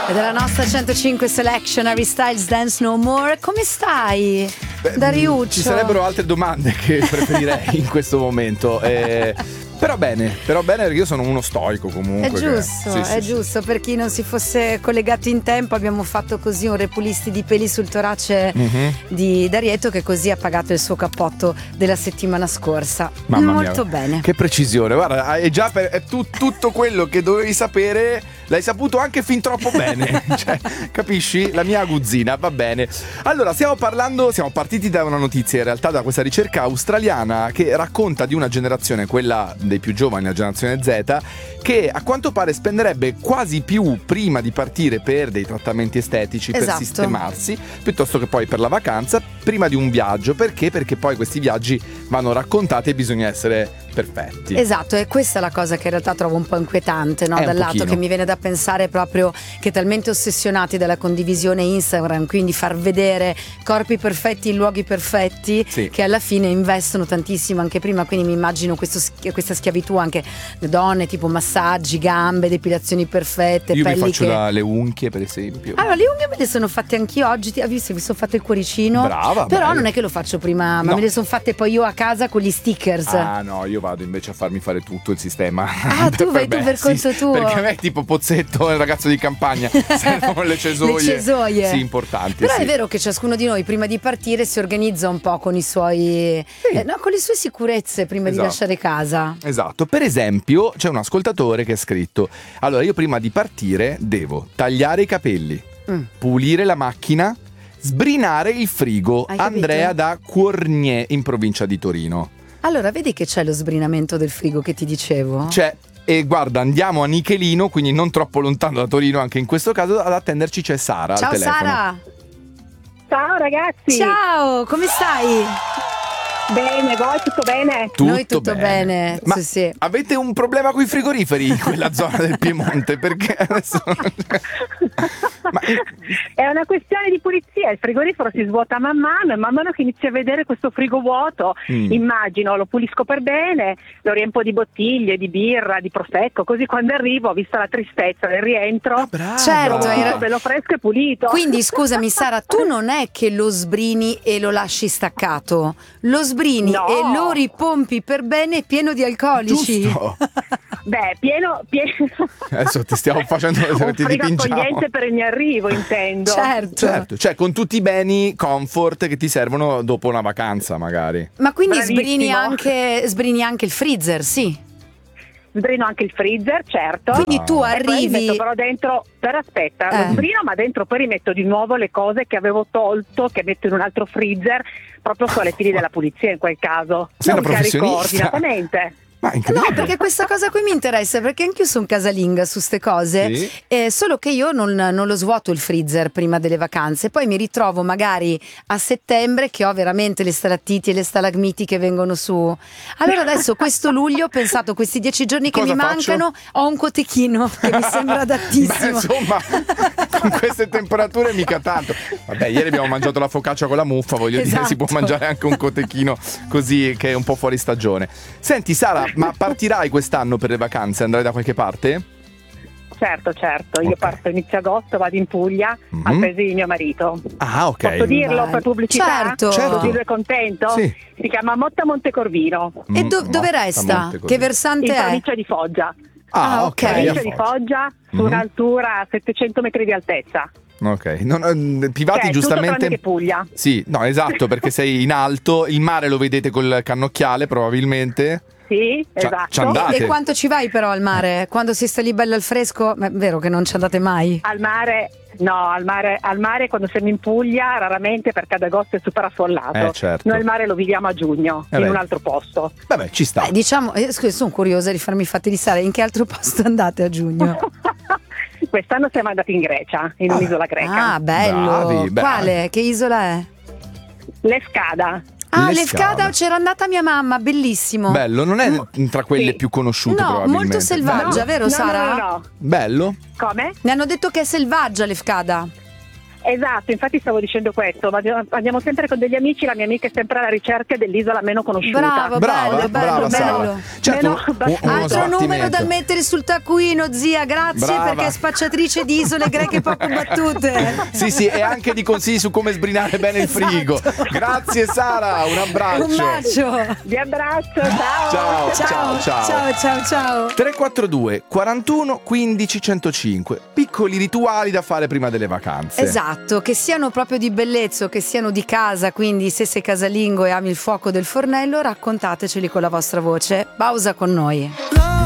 E della nostra 105 Selection, Harry Styles, Dance No More. Come stai, Dariuccio? Ci sarebbero altre domande che preferirei in questo momento. Però bene, perché io sono uno stoico comunque. È giusto, è giusto. Per chi non si fosse collegato in tempo, abbiamo fatto così un repulisti di peli sul torace di Darietto, che così ha pagato il suo cappotto della settimana scorsa. Mamma Molto mia, bene. Che precisione, guarda, è già tutto quello che dovevi sapere, l'hai saputo anche fin troppo bene. Cioè, capisci? La mia aguzzina, va bene. Allora, siamo partiti da una notizia, in realtà da questa ricerca australiana che racconta di una generazione, quella dei più giovani, la generazione Z, che a quanto pare spenderebbe quasi più prima di partire per dei trattamenti estetici, per sistemarsi, piuttosto che poi per la vacanza, prima di un viaggio. Perché? Perché poi questi viaggi vanno raccontati e bisogna essere perfetti. Esatto, e questa è la cosa che in realtà trovo un po' inquietante, no? Dal lato che mi viene da pensare proprio che talmente ossessionati dalla condivisione Instagram, quindi far vedere corpi perfetti in luoghi perfetti, che alla fine investono tantissimo anche prima. Quindi mi immagino questa schiavitù anche le donne, tipo massaggi, gambe, depilazioni perfette. Io pelli mi faccio le unghie, per esempio. Allora, le unghie me le sono fatte anch'io oggi. Hai visto, mi sono fatte il cuoricino. Brava. Però bella. non è che lo faccio prima, ma me le sono fatte poi io a casa con gli stickers. Ah no, io vado invece a farmi fare tutto il sistema. Ah, tu vai tu per conto tuo. Perché a me tipo Pozzetto, il ragazzo di campagna, servono le cesoie. Le cesoie. Sì, importanti. Però è vero che ciascuno di noi prima di partire si organizza un po' con i suoi con le sue sicurezze prima di lasciare casa. Esatto. Per esempio, c'è un ascoltatore che ha scritto: allora, io prima di partire devo tagliare i capelli, pulire la macchina, sbrinare il frigo. Andrea da Cuornier, in provincia di Torino. Allora, vedi che c'è lo sbrinamento del frigo che ti dicevo? C'è. E guarda, andiamo a Nichelino, quindi non troppo lontano da Torino anche in questo caso. Ad attenderci c'è Sara. Ciao al telefono. Sara. Ciao ragazzi. Ciao, come stai? Bene, voi tutto bene? Noi tutto bene. Ma avete un problema con i frigoriferi in quella zona del Piemonte? Perché adesso è una questione di pulizia. Il frigorifero si svuota man mano, e man mano che inizi a vedere questo frigo vuoto, immagino, lo pulisco per bene, lo riempo di bottiglie, di birra, di prosecco, così quando arrivo, vista la tristezza del rientro, certo, era bello fresco e pulito. Quindi scusami Sara, tu non è che lo sbrini e lo lasci staccato, lo sbrini e lo ripompi per bene pieno di alcolici. Giusto. Beh, pieno. Adesso ti stiamo facendo un frigo accogliente per il mio arrivo, intendo. Certo, cioè con tutti i beni comfort che ti servono dopo una vacanza magari. Ma quindi Bravissimo. sbrini anche il freezer, sì? Sbrino anche il freezer, certo. Quindi tu arrivi. E poi metto però dentro, lo sbrino, ma dentro poi rimetto di nuovo le cose che avevo tolto, che metto in un altro freezer, proprio su alle fili della pulizia in quel caso. Sei una Lo carico professionista. ordinatamente. Ma No, perché questa cosa qui mi interessa, perché anch'io sono casalinga su ste cose, solo che io non lo svuoto il freezer prima delle vacanze, poi mi ritrovo magari a settembre che ho veramente le stalattiti e le stalagmiti che vengono su. Allora adesso questo luglio ho pensato, questi 10 giorni che Cosa mi mancano, ho un cotechino che mi sembra adattissimo. Insomma, con queste temperature mica tanto. Vabbè, ieri abbiamo mangiato la focaccia con la muffa, voglio dire, si può mangiare anche un cotechino così, che è un po' fuori stagione. Senti Sara, ma partirai quest'anno per le vacanze? Andrai da qualche parte? Certo, io parto inizio agosto, vado in Puglia al paese di mio marito. Ah, ok. Posso dirlo per pubblicità? Certo. Così è contento? Sì. Si chiama Motta Montecorvino. E dove resta? Che versante In è? provincia di Foggia. Ah, ok. Provincia di Foggia, su un'altura a 700 metri di altezza. Ok, Pivati Cioè, giustamente. tutto tranne che Puglia. Sì, no, esatto, perché sei in alto, il mare lo vedete col cannocchiale probabilmente. Sì, esatto. Ci andate. E quanto ci vai però al mare? Quando si sta lì bello al fresco? Ma è vero che non ci andate mai? Al mare quando siamo in Puglia raramente, perché ad agosto è super affollato. Certo. Noi il mare lo viviamo a giugno, in un altro posto. Vabbè, ci sta. Diciamo, scusa, sono curiosa di farmi fatti di stare. In che altro posto andate a giugno? Quest'anno siamo andati in Grecia, in un'isola greca. Ah, bello. Bravi, Quale? Che isola è? Lefkada. Ah, Lefkada. Lefkada, c'era andata mia mamma, bellissimo. Bello, non è tra quelle più conosciute No, probabilmente. molto selvaggia, vero Sara? No. Bello? Come? Ne hanno detto che è selvaggia Lefkada. Esatto, infatti stavo dicendo questo, andiamo sempre con degli amici, la mia amica è sempre alla ricerca dell'isola meno conosciuta. Brava, Sara. bello. Certo, Altro numero da mettere sul taccuino, zia, grazie, perché è spacciatrice di isole greche poco battute. Sì, e anche di consigli su come sbrinare bene il frigo. Grazie Sara, un abbraccio. Un bacio. Vi abbraccio, Ciao. 342 41 15 105. Piccoli rituali da fare prima delle vacanze. Esatto, che siano proprio di bellezza, che siano di casa, quindi se sei casalingo e ami il fuoco del fornello, raccontateceli con la vostra voce. Pausa con noi.